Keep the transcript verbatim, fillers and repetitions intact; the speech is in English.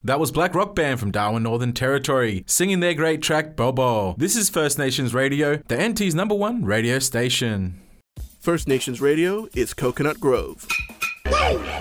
That was Black Rock Band from Darwin, Northern Territory, singing their great track, Bobo. This is First Nations Radio, the N T's number one radio station. First Nations Radio is Coconut Grove.